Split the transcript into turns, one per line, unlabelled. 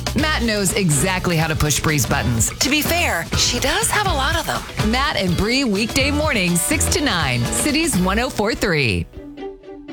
Matt knows exactly how to push Bree's buttons.
To be fair, she does have a lot of them.
Matt and Bree weekday mornings 6 to 9, Cities 104.3.